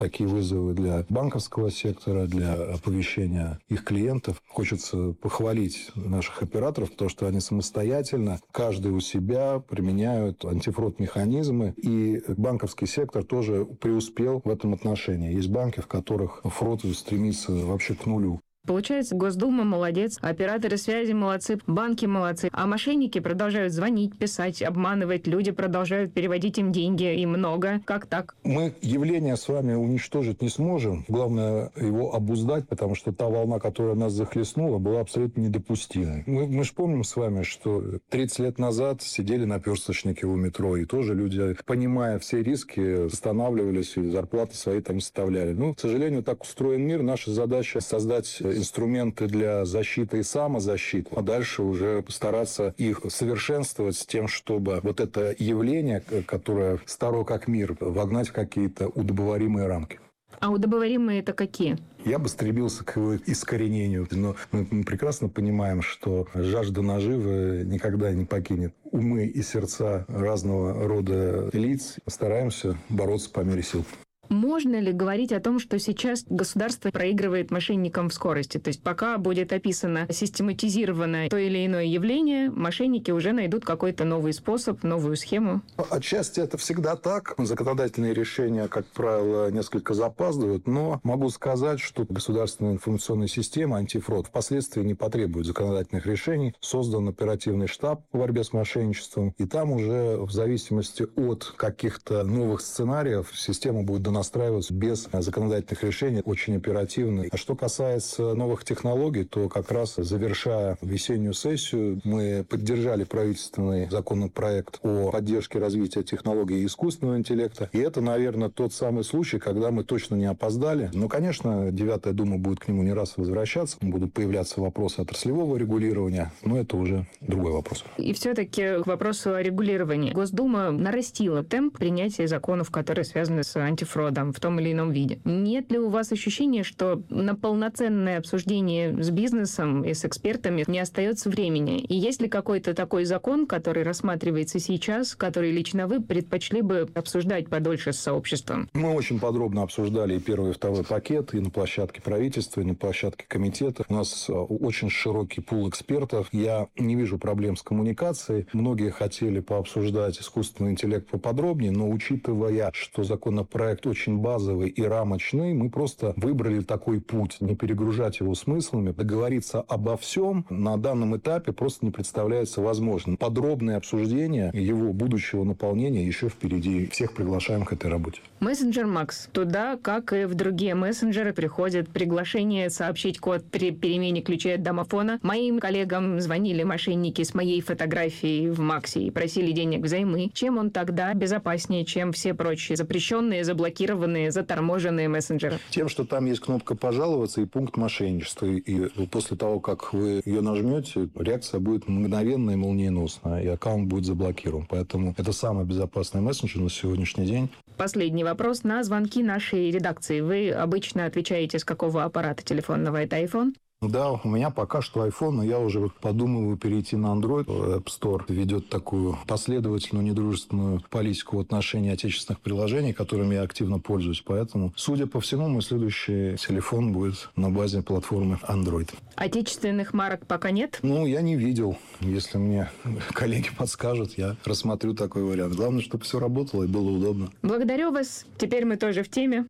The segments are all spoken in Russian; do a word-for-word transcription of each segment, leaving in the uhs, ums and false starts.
такие вызовы для банковского сектора, для оповещения их клиентов. Хочется похвалить наших операторов, потому что они самостоятельно, каждый у себя применяют антифрод-механизмы. И банковский сектор тоже преуспел в этом отношении. Есть банки, в которых фрод стремится вообще к нулю. Получается, Госдума молодец, операторы связи молодцы, банки молодцы, а мошенники продолжают звонить, писать, обманывать, люди продолжают переводить им деньги, и много. Как так? Мы явление с вами уничтожить не сможем. Главное его обуздать, потому что та волна, которая нас захлестнула, была абсолютно недопустимой. Мы, мы же помним с вами, что тридцать лет назад сидели наперсточники у метро, и тоже люди, понимая все риски, останавливались и зарплаты свои там составляли. Ну, к сожалению, так устроен мир. Наша задача создать инструменты для защиты и самозащиты, а дальше уже постараться их совершенствовать с тем, чтобы вот это явление, которое старо как мир, вогнать в какие-то удобоваримые рамки. А удобоваримые это какие? Я бы стремился к его искоренению, но мы прекрасно понимаем, что жажда наживы никогда не покинет умы и сердца разного рода лиц. Стараемся бороться по мере сил. Можно ли говорить о том, что сейчас государство проигрывает мошенникам в скорости? То есть пока будет описано систематизированное то или иное явление, мошенники уже найдут какой-то новый способ, новую схему? Отчасти это всегда так. Законодательные решения, как правило, несколько запаздывают, но могу сказать, что государственная информационная система антифрод впоследствии не потребует законодательных решений. Создан оперативный штаб по борьбе с мошенничеством, и там уже в зависимости от каких-то новых сценариев система будет доносить настраиваться без законодательных решений очень оперативно. А что касается новых технологий, то как раз завершая весеннюю сессию, мы поддержали правительственный законопроект о поддержке развития технологий искусственного интеллекта. И это, наверное, тот самый случай, когда мы точно не опоздали. Но, конечно, девятая дума будет к нему не раз возвращаться. Будут появляться вопросы отраслевого регулирования, но это уже другой вопрос. И все-таки к вопросу о регулировании. Госдума нарастила темп принятия законов, которые связаны с антифродом в том или ином виде. Нет ли у вас ощущения, что на полноценное обсуждение с бизнесом и с экспертами не остается времени? И есть ли какой-то такой закон, который рассматривается сейчас, который лично вы предпочли бы обсуждать подольше с сообществом? Мы очень подробно обсуждали и первый, и второй пакет, и на площадке правительства, и на площадке комитета. У нас очень широкий пул экспертов. Я не вижу проблем с коммуникацией. Многие хотели пообсуждать искусственный интеллект поподробнее, но учитывая, что законопроект очень базовый и рамочный, мы просто выбрали такой путь, не перегружать его смыслами. Договориться обо всем на данном этапе просто не представляется возможным. Подробное обсуждение его будущего наполнения еще впереди. Всех приглашаем к этой работе. Мессенджер Макс. Туда, как и в другие мессенджеры, приходят приглашения сообщить код при перемене ключей от домофона. Моим коллегам звонили мошенники с моей фотографией в Максе и просили денег взаймы. Чем он тогда безопаснее, чем все прочие запрещенные, заблокированные, заторможенные мессенджеры? Тем, что там есть кнопка «Пожаловаться» и пункт мошенничества. И после того, как вы ее нажмете, реакция будет мгновенная и молниеносная, и аккаунт будет заблокирован. Поэтому это самый безопасный мессенджер на сегодняшний день. Последний вопрос. На звонки нашей редакции вы обычно отвечаете с какого аппарата телефонного? Это iPhone? Да, у меня пока что iPhone, но я уже подумываю перейти на Android. App Store ведет такую последовательную, недружественную политику в отношении отечественных приложений, которыми я активно пользуюсь. Поэтому, судя по всему, мой следующий телефон будет на базе платформы Android. Отечественных марок пока нет? Ну, я не видел. Если мне коллеги подскажут, я рассмотрю такой вариант. Главное, чтобы все работало и было удобно. Благодарю вас. Теперь мы тоже в теме.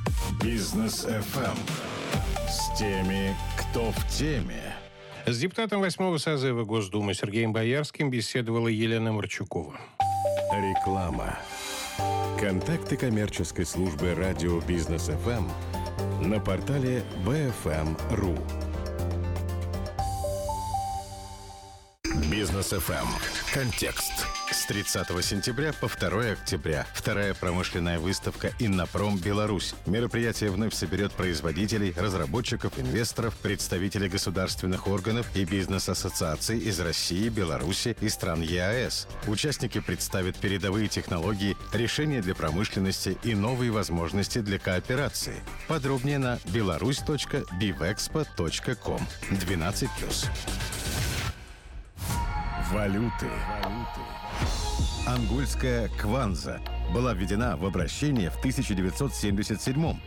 Бизнес эф эм. С теми, кто в теме. С депутатом восьмого созыва Госдумы Сергеем Боярским беседовала Елена Марчукова. Реклама. Контакты коммерческой службы радио Бизнес эф эм на портале би эф эм точка ру. Бизнес эф эм. Контекст. С тридцатого сентября по второе октября. Вторая промышленная выставка «Иннопром. Беларусь». Мероприятие вновь соберет производителей, разработчиков, инвесторов, представителей государственных органов и бизнес-ассоциаций из России, Беларуси и стран е а эс. Участники представят передовые технологии, решения для промышленности и новые возможности для кооперации. Подробнее на беларусь точка бивэкспо точка ком. двенадцать плюс. Валюты. Ангольская кванза была введена в обращение в тысяча девятьсот семьдесят седьмом.